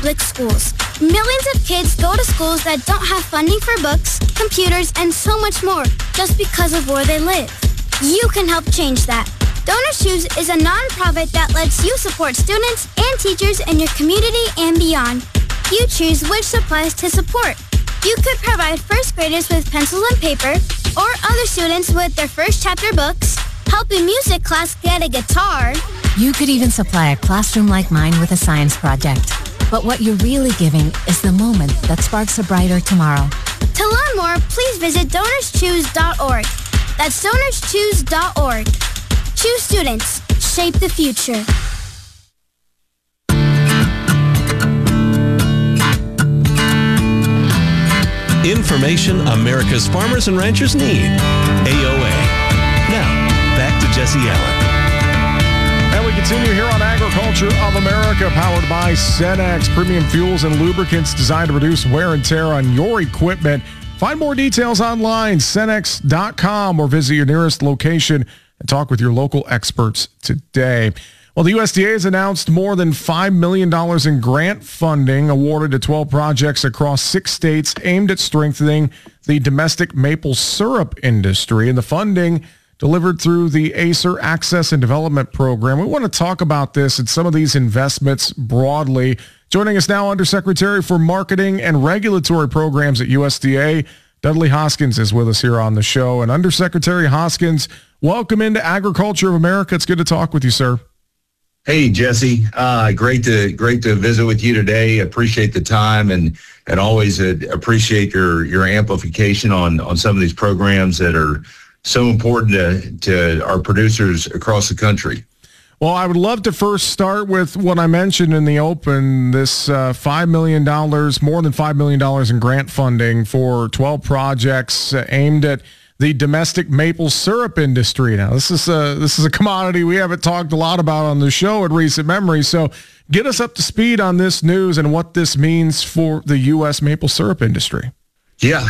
public schools. Millions of kids go to schools that don't have funding for books, computers, and so much more just because of where they live. You can help change that. Donors Choose is a nonprofit that lets you support students and teachers in your community and beyond. You choose which supplies to support. You could provide first graders with pencils and paper, or other students with their first chapter books, help a music class get a guitar. You could even supply a classroom like mine with a science project. But what you're really giving is the moment that sparks a brighter tomorrow. To learn more, please visit DonorsChoose.org. That's DonorsChoose.org. Choose students. Shape the future. Information America's farmers and ranchers need. AOA. Now, back to Jesse Allen. And we continue here on Agriculture of America, powered by Cenex, premium fuels and lubricants designed to reduce wear and tear on your equipment. Find more details online, Cenex.com, or visit your nearest location and talk with your local experts today. Well, the USDA has announced more than $5 million in grant funding awarded to 12 projects across 6 states aimed at strengthening the domestic maple syrup industry. And the funding delivered through the ACER Access and Development Program. We want to talk about this and some of these investments broadly. Joining us now, Undersecretary for Marketing and Regulatory Programs at USDA, Dudley Hoskins is with us here on the show. And Undersecretary Hoskins, welcome into Agriculture of America. It's good to talk with you, sir. Hey, Jesse. Great to visit with you today. Appreciate the time and always appreciate your amplification on some of these programs that are so important to our producers across the country. Well, I would love to first start with what I mentioned in the open, this $5 million, more than $5 million in grant funding for 12 projects aimed at the domestic maple syrup industry. Now, this is a commodity we haven't talked a lot about on the show in recent memory. So get us up to speed on this news and what this means for the U.S. maple syrup industry. Yeah,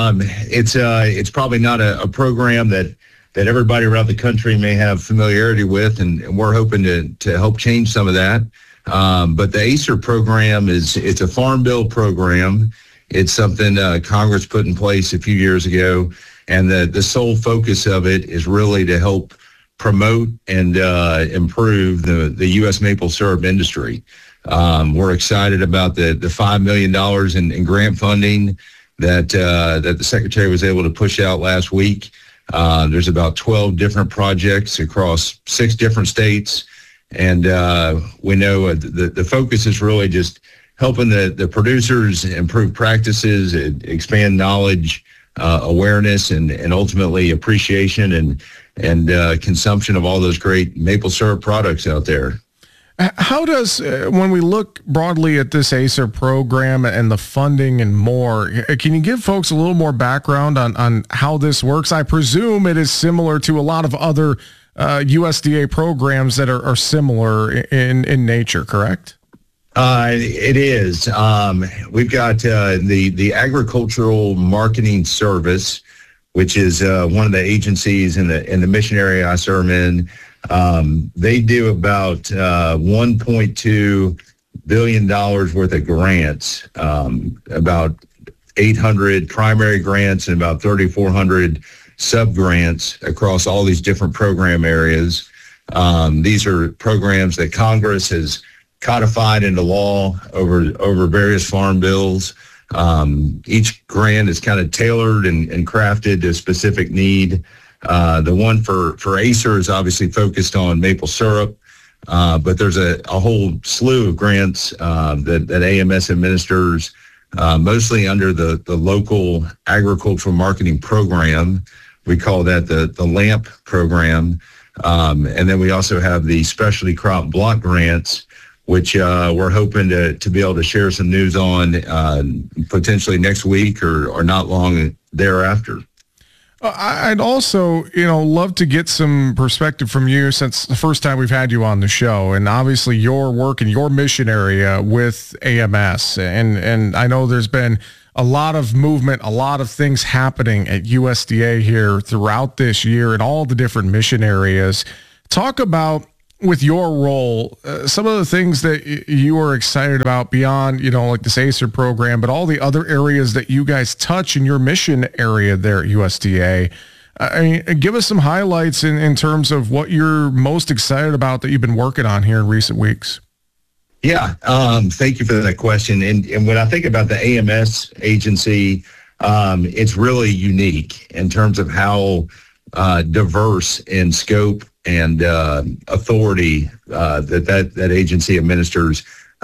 it's probably not a program that everybody around the country may have familiarity with, and we're hoping to help change some of that. But the ACER program it's a farm bill program. It's something Congress put in place a few years ago. And the sole focus of it is really to help promote and improve the U.S. maple syrup industry. We're excited about the $5 million in grant funding that the Secretary was able to push out last week. There's about 12 different projects across 6 different states. And we know the focus is really just helping the producers improve practices, expand knowledge, awareness, and ultimately appreciation and consumption of all those great maple syrup products out there. How does, when we look broadly at this ACER program and the funding and more, can you give folks a little more background on how this works? I presume it is similar to a lot of other USDA programs that are similar in nature, correct? It is. We've got the Agricultural Marketing Service, which is one of the agencies in the mission area I serve in. They do about $1.2 billion worth of grants, about 800 primary grants and about 3,400 sub-grants across all these different program areas. These are programs that Congress has codified into law over various farm bills. Each grant is kind of tailored and crafted to a specific need. The one for ACER is obviously focused on maple syrup, but there's a whole slew of grants that AMS administers, mostly under the local agricultural marketing program. We call that the LAMP program. And then we also have the specialty crop block grants, which we're hoping to be able to share some news on potentially next week or not long thereafter. I'd also, love to get some perspective from you since the first time we've had you on the show, and obviously your work in your mission area with AMS. And I know there's been a lot of movement, a lot of things happening at USDA here throughout this year in all the different mission areas. Talk about with your role, some of the things that you are excited about beyond, like this ACER program, but all the other areas that you guys touch in your mission area there at USDA. I mean, give us some highlights in terms of what you're most excited about that you've been working on here in recent weeks. Yeah, thank you for that question. And when I think about the AMS agency, it's really unique in terms of how diverse in scope and authority that agency administers.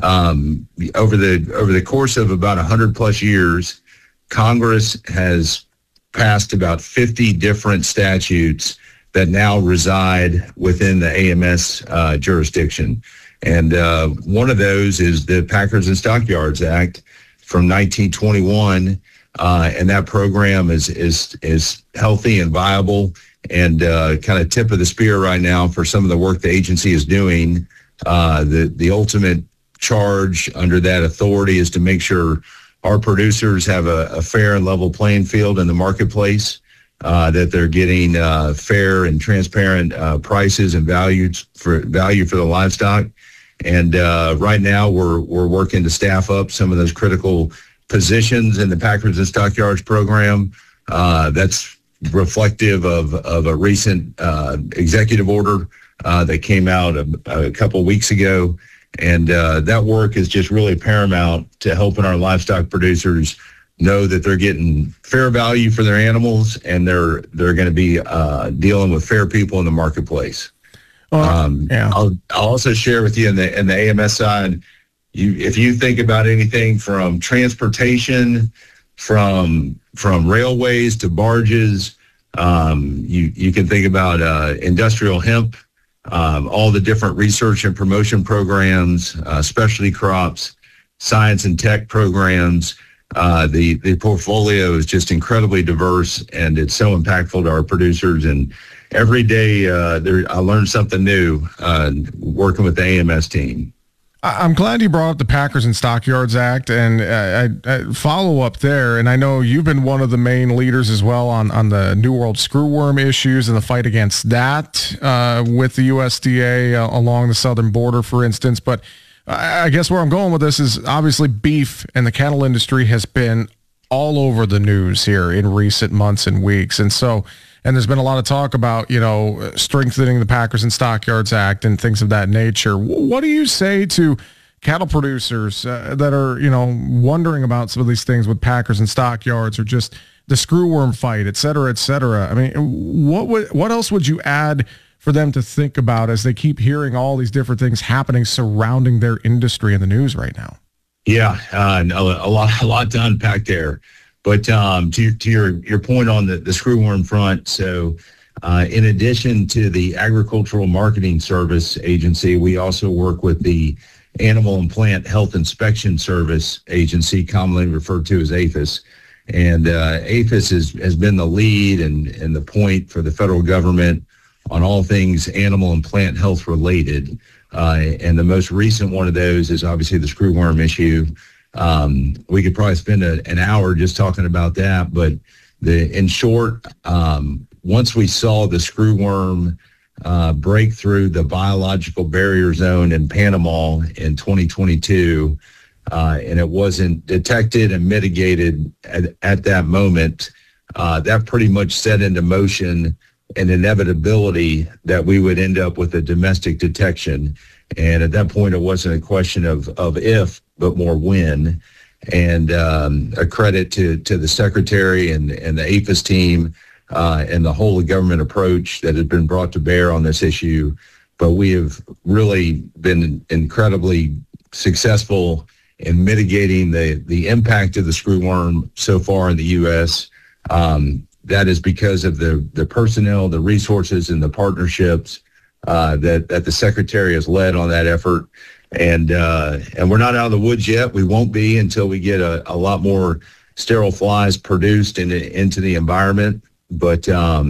Over the course of about 100 plus years, Congress has passed about 50 different statutes that now reside within the AMS jurisdiction. And one of those is the Packers and Stockyards Act from 1921. And that program is healthy and viable and kind of tip of the spear right now for some of the work the agency is doing. The ultimate charge under that authority is to make sure our producers have a fair and level playing field in the marketplace, that they're getting fair and transparent prices and value for the livestock. And right now we're working to staff up some of those critical positions in the Packers and Stockyards program. That's reflective of a recent executive order that came out a couple of weeks ago. And that work is just really paramount to helping our livestock producers know that they're getting fair value for their animals, and they're going to be dealing with fair people in the marketplace. Yeah. I'll also share with you in the AMS side, if you think about anything from transportation, from railways to barges, you can think about industrial hemp, all the different research and promotion programs, specialty crops, science and tech programs. The portfolio is just incredibly diverse, and it's so impactful to our producers. And every day I learn something new working with the AMS team. I'm glad you brought up the Packers and Stockyards Act, and I follow up there. And I know you've been one of the main leaders as well on the New World screwworm issues and the fight against that with the USDA along the southern border, for instance. But I guess where I'm going with this is obviously beef and the cattle industry has been all over the news here in recent months and weeks. And there's been a lot of talk about, strengthening the Packers and Stockyards Act and things of that nature. What do you say to cattle producers that are, wondering about some of these things with Packers and Stockyards, or just the screwworm fight, et cetera, et cetera? I mean, what else would you add for them to think about as they keep hearing all these different things happening surrounding their industry in the news right now? Yeah, a lot to unpack there. But to your point on the screwworm front, so in addition to the Agricultural Marketing Service Agency, we also work with the Animal and Plant Health Inspection Service Agency, commonly referred to as APHIS. And APHIS has been the lead and the point for the federal government on all things animal and plant health related. And the most recent one of those is obviously the screwworm issue. We could probably spend an hour just talking about that, but in short, once we saw the screwworm break through the biological barrier zone in Panama in 2022, and it wasn't detected and mitigated at that moment, that pretty much set into motion an inevitability that we would end up with a domestic detection. And at that point, it wasn't a question of if, but more when. And a credit to the secretary and the APHIS team and the whole of government approach that has been brought to bear on this issue. But we have really been incredibly successful in mitigating the impact of the screwworm so far in the U.S. That is because of the personnel, the resources, and the partnerships that the secretary has led on that effort. And we're not out of the woods yet. We won't be until we get a lot more sterile flies produced into the environment. But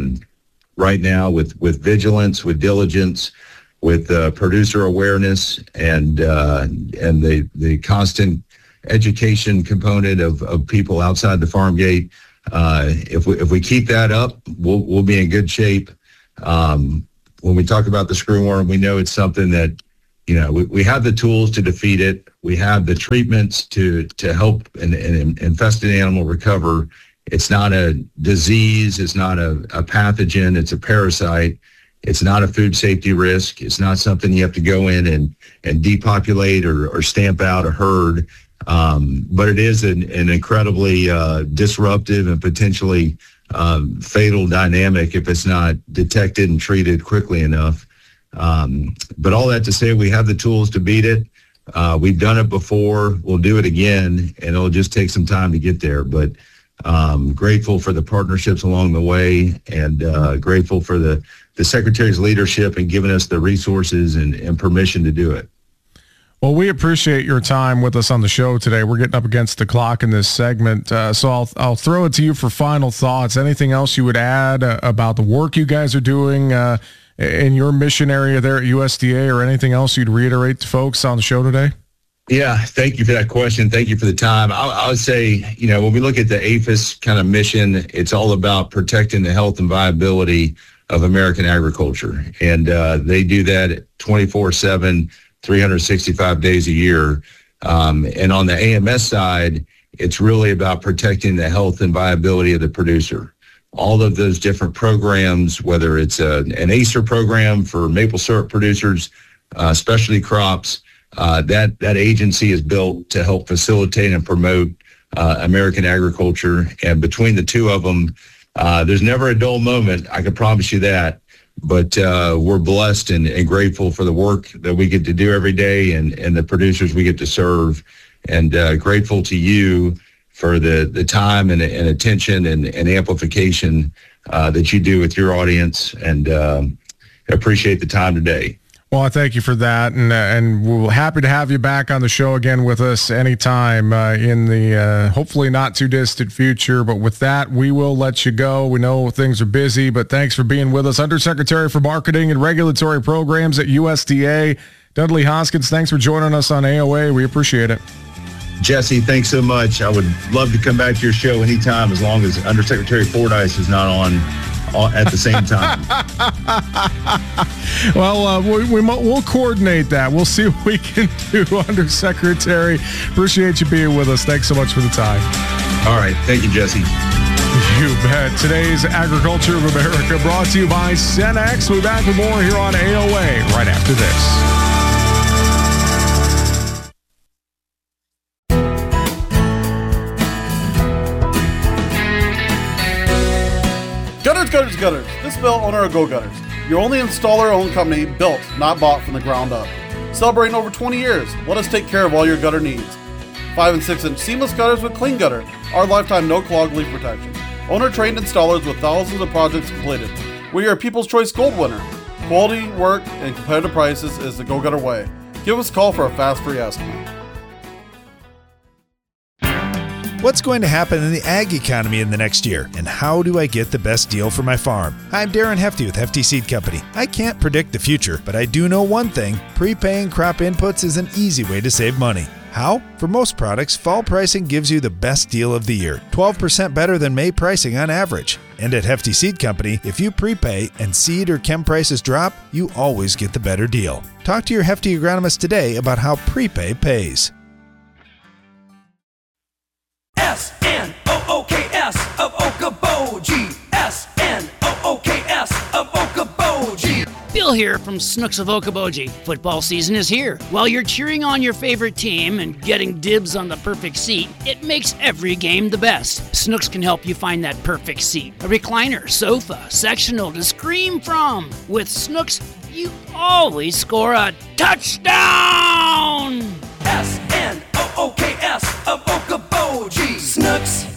right now, with vigilance, with diligence, with producer awareness, and the constant education component of people outside the farm gate, if we keep that up, we'll be in good shape. when we talk about the screwworm, we know it's something that, we have the tools to defeat it. We have the treatments to help an infested animal recover. It's not a disease. It's not a pathogen. It's a parasite. It's not a food safety risk. It's not something you have to go in and depopulate or stamp out a herd. But it is an incredibly disruptive and potentially fatal dynamic if it's not detected and treated quickly enough. But all that to say, we have the tools to beat it. We've done it before. We'll do it again, and it'll just take some time to get there. But grateful for the partnerships along the way, and grateful for the Secretary's leadership and giving us the resources and permission to do it. Well, we appreciate your time with us on the show today. We're getting up against the clock in this segment, so I'll throw it to you for final thoughts. Anything else you would add about the work you guys are doing in your mission area there at USDA, or anything else you'd reiterate to folks on the show today? Yeah, thank you for that question. Thank you for the time. I would say, when we look at the APHIS kind of mission, it's all about protecting the health and viability of American agriculture. And they do that 24/7, 365 days a year. And on the AMS side, it's really about protecting the health and viability of the producer. All of those different programs, whether it's an ACER program for maple syrup producers, specialty crops, that agency is built to help facilitate and promote American agriculture. And between the two of them, there's never a dull moment. I can promise you that. But we're blessed and grateful for the work that we get to do every day and the producers we get to serve. And grateful to you for the time and attention and amplification that you do with your audience. And appreciate the time today. Well, I thank you for that, and we're happy to have you back on the show again with us anytime in the hopefully not too distant future. But with that, we will let you go. We know things are busy, but thanks for being with us. Undersecretary for Marketing and Regulatory Programs at USDA, Dudley Hoskins, thanks for joining us on AOA. We appreciate it. Jesse, thanks so much. I would love to come back to your show anytime, as long as Undersecretary Fordyce is not on at the same time. Well, we'll coordinate that. We'll see what we can do, Undersecretary. Appreciate you being with us. Thanks so much for the time. All right. Thank you, Jesse. You bet. Today's Agriculture of America brought to you by Cenex. We'll be back with more here on AOA right after this. Gutters. This Bill, owner of Go Gutters. Your only installer-owned company, built, not bought from the ground up. Celebrating over 20 years, let us take care of all your gutter needs. 5 and 6 inch seamless gutters with Clean Gutter, our lifetime no-clog leak protection. Owner-trained installers with thousands of projects completed. We are People's Choice Gold winner. Quality, work, and competitive prices is the Go Gutter way. Give us a call for a fast free estimate. What's going to happen in the ag economy in the next year, and how do I get the best deal for my farm? I'm Darren Hefty with Hefty Seed Company. I can't predict the future, but I do know one thing: prepaying crop inputs is an easy way to save money. How? For most products, fall pricing gives you the best deal of the year, 12% better than May pricing on average. And at Hefty Seed Company, if you prepay and seed or chem prices drop, you always get the better deal. Talk to your Hefty agronomist today about how prepay pays. SNOOKS of Okoboji. SNOOKS of Okoboji. Bill here from Snooks of Okoboji. Football season is here. While you're cheering on your favorite team and getting dibs on the perfect seat, it makes every game the best. Snooks can help you find that perfect seat. A recliner, sofa, sectional to scream from. With Snooks, you always score a touchdown! SNOOKS of Okoboji. Snooks.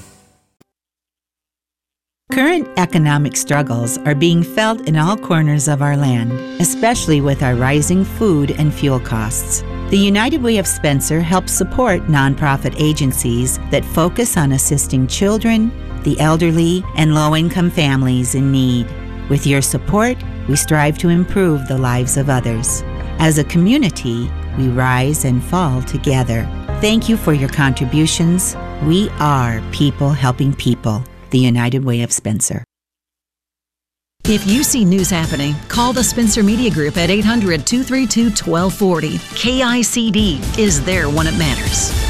Current economic struggles are being felt in all corners of our land, especially with our rising food and fuel costs. The United Way of Spencer helps support nonprofit agencies that focus on assisting children, the elderly, and low-income families in need. With your support, we strive to improve the lives of others. As a community, we rise and fall together. Thank you for your contributions. We are people helping people. The United Way of Spencer. If you see news happening, call the Spencer Media Group at 800-232-1240. KICD is there when it matters.